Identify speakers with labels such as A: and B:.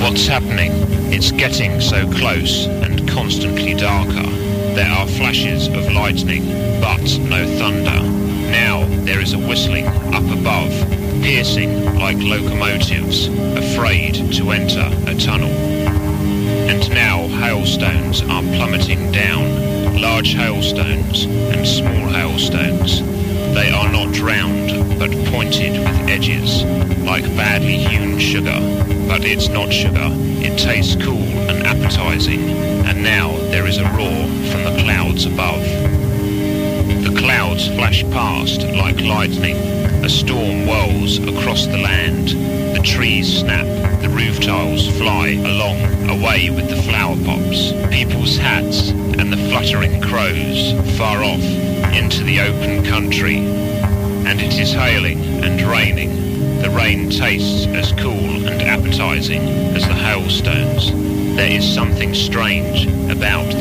A: What's happening? It's getting so close and constantly darker. There are flashes of lightning, but no thunder. Now there is a whistling up above, piercing like locomotives, afraid to enter a tunnel. And now hailstones are plummeting down, large hailstones and small hailstones. They are not round, but pointed with edges, like badly hewn sugar. But it's not sugar, it tastes cool and appetizing, and now there is a roar from the clouds above. The clouds flash past like lightning, a storm whirls across the land, the trees snap, the roof tiles fly along, away with the flower pops, people's hats, and the fluttering crows, far off, into the open country. And it is hailing and raining. The rain tastes as cool and appetizing as the hailstones. There is something strange about